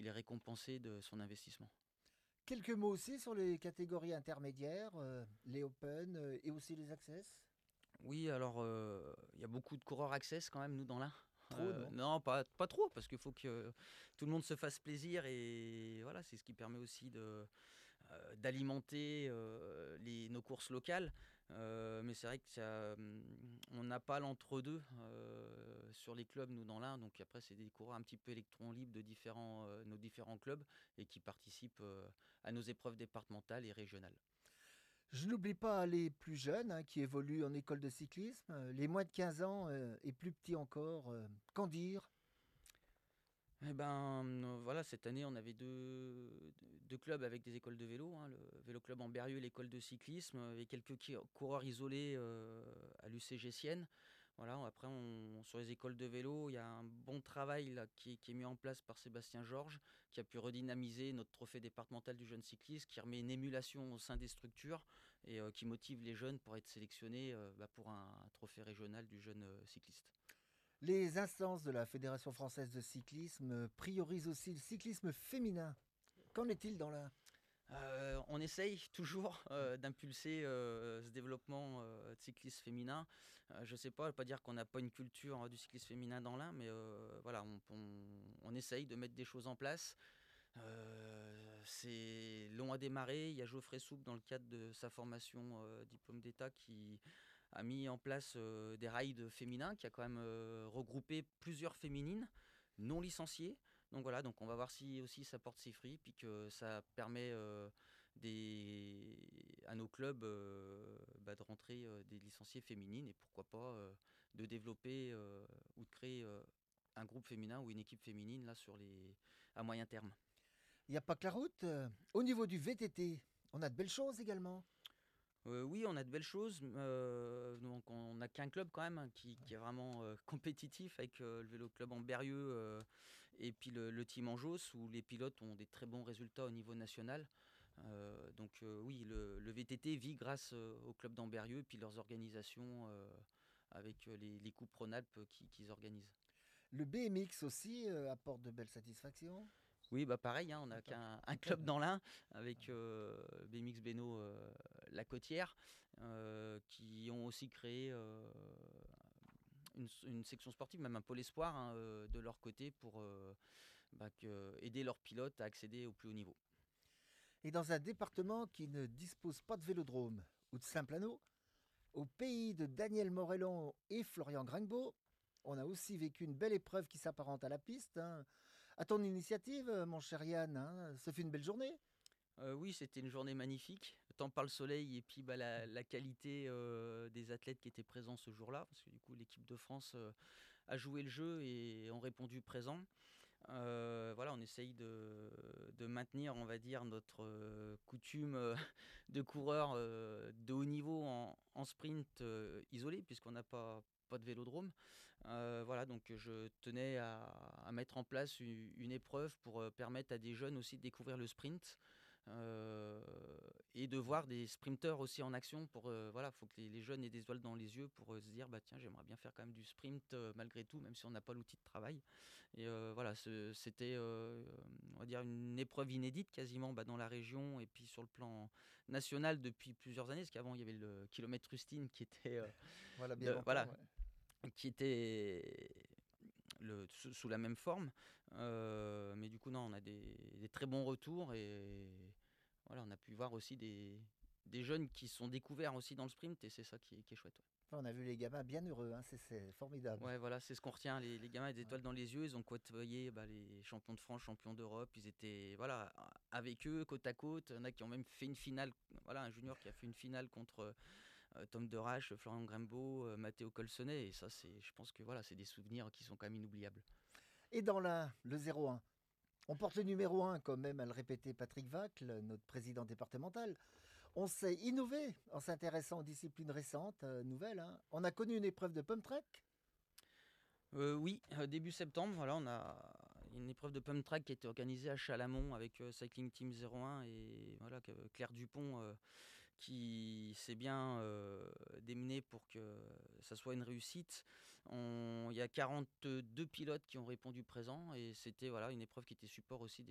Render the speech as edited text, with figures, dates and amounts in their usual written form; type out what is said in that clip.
il est récompensé de son investissement. Quelques mots aussi sur les catégories intermédiaires, les Open et aussi les Access. Oui, alors il y a beaucoup de coureurs Access quand même, nous, dans l'Ain. Trop, non? Non, pas trop, parce qu'il faut que tout le monde se fasse plaisir et voilà, c'est ce qui permet aussi d'alimenter nos courses locales. Mais c'est vrai on n'a pas l'entre-deux sur les clubs, nous, dans l'Ain. Donc après, c'est des coureurs un petit peu électrons libres de nos différents clubs et qui participent à nos épreuves départementales et régionales. Je n'oublie pas les plus jeunes qui évoluent en école de cyclisme, les moins de 15 ans et plus petits encore. Qu'en dire? Eh ben, voilà, cette année, on avait deux clubs avec des écoles de vélo, hein, le Vélo Club Amberieu et l'école de cyclisme, et quelques coureurs isolés à l'UCG Sienne. Voilà, après, sur les écoles de vélo, il y a un bon travail là, qui est mis en place par Sébastien Georges, qui a pu redynamiser notre trophée départemental du jeune cycliste, qui remet une émulation au sein des structures et qui motive les jeunes pour être sélectionnés pour un trophée régional du jeune cycliste. Les instances de la Fédération française de cyclisme priorisent aussi le cyclisme féminin. Qu'en est-il dans la... On essaye toujours d'impulser ce développement de cyclisme féminin. Je ne sais pas, je ne veux pas dire qu'on n'a pas une culture du cyclisme féminin dans l'Ain, mais voilà, on essaye de mettre des choses en place. C'est long à démarrer. Il y a Geoffrey Soupe, dans le cadre de sa formation diplôme d'État, qui a mis en place des rides féminins, qui a quand même regroupé plusieurs féminines non licenciées. Donc voilà, donc on va voir si aussi ça porte ses fruits, puis que ça permet à nos clubs de rentrer des licenciées féminines et pourquoi pas de développer ou de créer un groupe féminin ou une équipe féminine là à moyen terme. Il n'y a pas que la route. Au niveau du VTT, on a de belles choses également. Oui, on a de belles choses. Donc on n'a qu'un club quand même hein, qui est vraiment compétitif avec le Vélo Club Amberieu et puis le Team Anjos où les pilotes ont des très bons résultats au niveau national. Donc oui, le VTT vit grâce au club d'Amberieu et puis leurs organisations avec les coupes Rhône-Alpes qu'ils organisent. Le BMX aussi apporte de belles satisfactions. Oui, bah pareil, hein, on n'a qu'un club dans l'Ain avec BMX Beno La Côtière qui ont aussi créé une section sportive, même un pôle espoir hein, de leur côté pour aider leurs pilotes à accéder au plus haut niveau. Et dans un département qui ne dispose pas de vélodrome ou de simple anneau, au pays de Daniel Morellon et Florian Gringbeau, on a aussi vécu une belle épreuve qui s'apparente à la piste. À ton initiative, mon cher Yann, ce fut une belle journée. Oui, c'était une journée magnifique, tant par le soleil et puis la qualité des athlètes qui étaient présents ce jour-là, parce que du coup l'équipe de France a joué le jeu et ont répondu présent. Voilà, on essaye de maintenir, on va dire, notre coutume de coureur de haut niveau en sprint isolé, puisqu'on n'a pas de vélodrome. Voilà, donc je tenais à mettre en place une épreuve pour permettre à des jeunes aussi de découvrir le sprint euh, et de voir des sprinteurs aussi en action. Voilà, faut que les jeunes aient des étoiles dans les yeux pour se dire, bah tiens, j'aimerais bien faire quand même du sprint malgré tout, même si on n'a pas l'outil de travail. Et voilà, c'était, on va dire, une épreuve inédite quasiment dans la région et puis sur le plan national depuis plusieurs années, parce qu'avant il y avait le kilomètre Rustine qui était, Voilà, bien longtemps. voilà, Ouais. qui était sous la même forme. Mais du coup, non, on a des très bons retours et voilà, on a pu voir aussi des jeunes qui sont découverts aussi dans le sprint et c'est ça qui est chouette. Ouais. Enfin, on a vu les gamins bien heureux, c'est formidable. Ouais, voilà, c'est ce qu'on retient. Les gamins avaient des Ouais. étoiles dans les yeux. Ils ont côtoyé les champions de France, champions d'Europe. Ils étaient voilà, avec eux, côte à côte. Il y en a qui ont même fait une finale. Voilà, un junior qui a fait une finale contre Tom Derache, Florian Grimbeau, Matteo Colsonnet. Et ça, je pense que voilà, c'est des souvenirs qui sont quand même inoubliables. Et dans le 0-1, on porte le numéro 1, comme même à le répéter Patrick Vacle, notre président départemental. On sait innover en s'intéressant aux disciplines récentes, nouvelles. On a connu une épreuve de pump track. Oui, début septembre, voilà, on a une épreuve de pump track qui a été organisée à Chalamont avec Cycling Team 01 et voilà, Claire Dupont qui s'est bien démenée pour que ça soit une réussite. Il y a 42 pilotes qui ont répondu présent et c'était voilà, une épreuve qui était support aussi